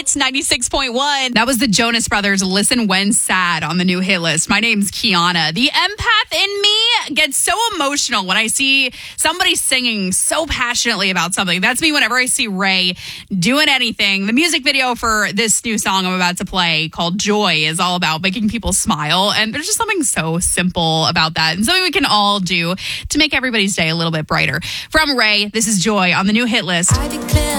Hits 96.1. That was the Jonas Brothers, Listen When Sad, on the new hit list. My name's Kiana. The empath in me gets so emotional when I see somebody singing so passionately about something. That's me whenever I see Ray doing anything. The music video for this new song I'm about to play, called Joy, is all about making people smile. And there's just something so simple about that, and something we can all do to make everybody's day a little bit brighter. From Ray, this is Joy on the new hit list. I declare